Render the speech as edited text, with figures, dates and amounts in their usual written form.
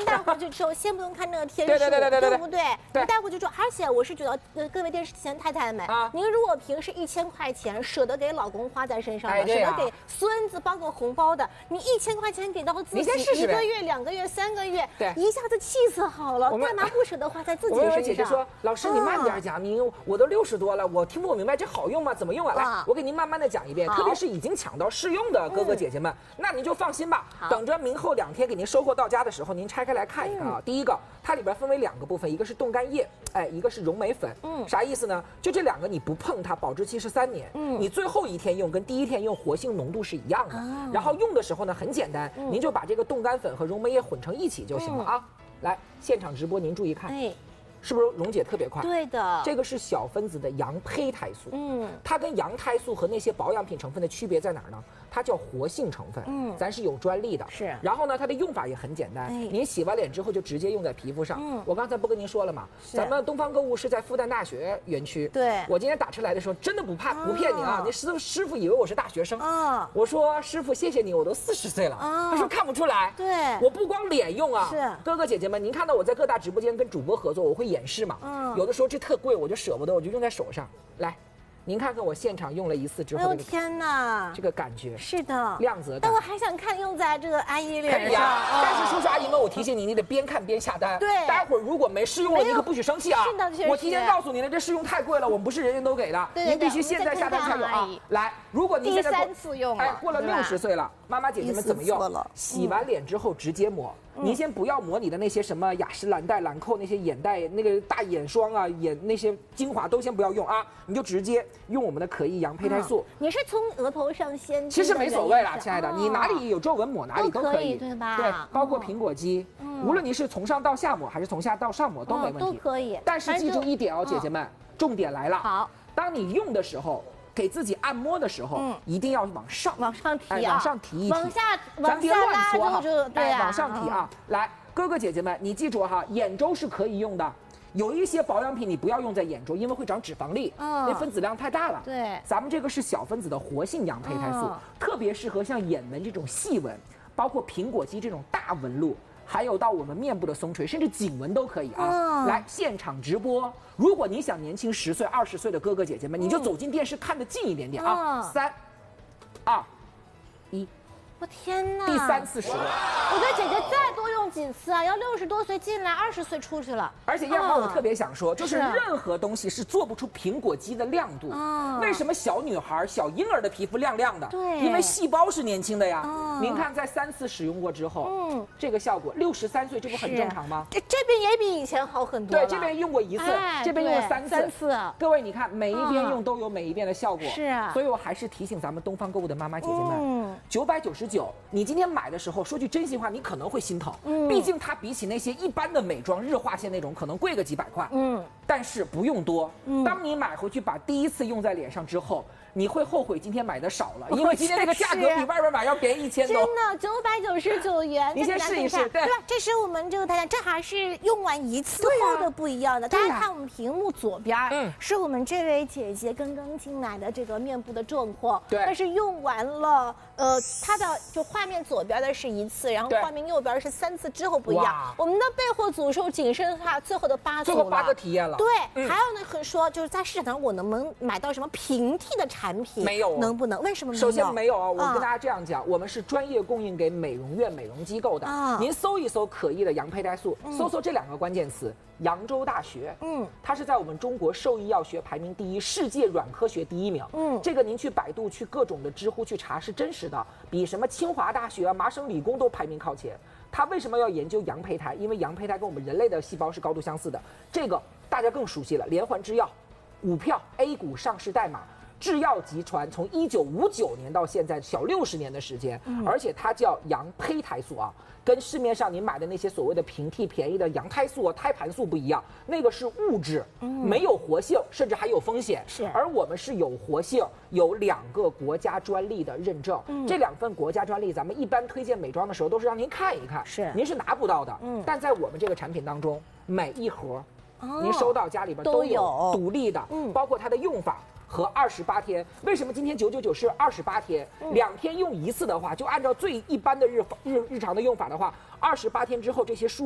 带回去之后，先不用看那个天数，对不对？你带回去之后，而且我是觉得，各位电视前太太们，您如果平时1000块钱舍得给老公花在身上的，舍得给孙子包个红包的，你1000块钱给到自己1个月、2个月、3个月，一下子气色好了，干嘛不舍得花在自己身上？ 我姐姐说，老师你慢点讲，我都60多了，我听不明白这好用吗？怎么用啊？来，我给您慢慢的讲一遍，特别是已经抢到试用的哥哥姐姐们，那您就放心吧，等着明后2天给您收货到家的时候，您拆开来看一看啊。第一个，它里边分为2个部分，一个是冻干液，一个是溶酶粉。啥意思呢？就这2个你不碰它，保质期是3年。你最后1天用跟第1天用活性浓度是一样的。然后用的时候呢很简单，您就把这个冻干粉和溶酶液混成一起就行了啊。来，现场直播您注意看。是不是溶解特别快？对的，这个是小分子的羊胚胎素。它跟羊胎素和那些保养品成分的区别在哪儿呢？它叫活性成分。咱是有专利的。是。然后呢，它的用法也很简单。您洗完脸之后就直接用在皮肤上。我刚才不跟您说了吗？咱们东方购物是在复旦大学园区。对。我今天打车来的时候，真的不骗您啊！那师傅以为我是大学生。我说师傅谢谢你，我都40岁了。他说看不出来。对。我不光脸用啊。是。哥哥姐姐们，您看到我在各大直播间跟主播合作，我会演示嘛。有的时候这特贵，我就舍不得，我就用在手上。来，您看看我现场用了1次之后，天哪，这个感觉是的，亮泽感。但我还想看用在这个阿姨脸上。但是叔叔阿姨们，我提醒你，你得边看边下单。对，待会儿如果没试用了，你可不许生气啊！是的，我提前告诉你了，这试用太贵了，我们不是人人都给的，您必须现在下单才有啊。来，如果您现在第3次用了，过了60岁了，妈妈姐姐们怎么用？洗完脸之后直接抹。您先不要抹你的那些什么雅诗兰黛、兰蔻那些眼袋、那个大眼霜啊、那些精华都先不要用啊，你就直接用我们的可益羊胚胎素。你是从额头上先？其实没所谓啦，亲爱的，你哪里有皱纹抹哪里都可以，对吧？对，包括苹果肌，无论你是从上到下抹还是从下到上抹都没问题，都可以。但是记住一点哦，姐姐们，重点来了。好，当你用的时候。给自己按摩的时候，一定要往上提啊，往上提一提，咱别乱搓哈，往上提啊！来，哥哥姐姐们，你记住哈，眼周是可以用的。有一些保养品你不要用在眼周，因为会长脂肪粒，那分子量太大了。对，咱们这个是小分子的活性羊胚胎素，特别适合像眼纹这种细纹，包括苹果肌这种大纹路。还有到我们面部的松垂，甚至颈纹都可以啊！来现场直播，如果你想年轻10岁、20岁的哥哥姐姐们，你就走进电视看得近一点点啊！3、2、1。我天哪！第3次使用，我觉得姐姐再多用几次啊，要60多岁进来，20岁出去了。而且燕华，我特别想说，就是任何东西是做不出苹果肌的亮度。为什么小女孩、小婴儿的皮肤亮亮的？对，因为细胞是年轻的呀。您看，在3次使用过之后，这个效果，63岁，这不很正常吗？这边也比以前好很多。对，这边用过1次，这边用过3次。各位，你看每一边用都有每一边的效果。是啊。所以我还是提醒咱们东方购物的妈妈姐姐们，999。你今天买的时候，说句真心话，你可能会心疼。毕竟它比起那些一般的美妆日化线那种，可能贵个几百块。但是不用多。当你买回去把第1次用在脸上之后，你会后悔今天买的少了，因为今天这个价格比外边买要便宜1000多。真的，999元。你先试一试，对吧？这是我们这个大家，这还是用完1次后的不一样的。大家看我们屏幕左边，是我们这位姐姐刚刚进来的这个面部的状况。对。但是用完了，它的就画面左边的是1次，然后画面右边是3次之后不一样。我们的备货组数仅剩下最后的8组了。最后8个体验了。对。还有呢，很说就是在市场上我能不能买到什么平替的产品？没有，能不能？为什么没有？首先没有啊，我跟大家这样讲，我们是专业供应给美容院、美容机构的。您搜一搜可益的羊胚胎素，搜这2个关键词，扬州大学，它是在我们中国兽医药学排名第1，世界软科学第1名。这个您去百度、去各种的知乎去查是真实的，比什么清华大学啊、麻省理工都排名靠前。它为什么要研究羊胚胎？因为羊胚胎跟我们人类的细胞是高度相似的。这个大家更熟悉了，连环制药，5票 A 股上市代码。制药集团从1959年到现在小60年的时间，而且它叫羊胚胎素啊，跟市面上您买的那些所谓的平替便宜的羊胎素啊、胎盘素不一样，那个是物质，没有活性，甚至还有风险。是，而我们是有活性，有2个国家专利的认证。这2份国家专利，咱们一般推荐美妆的时候都是让您看一看，是您是拿不到的。但在我们这个产品当中，每一盒，您收到家里边都有独立的，包括它的用法。和28天，为什么今天999是28天？2天用1次的话，就按照最一般的日常的用法的话，28天之后这些数。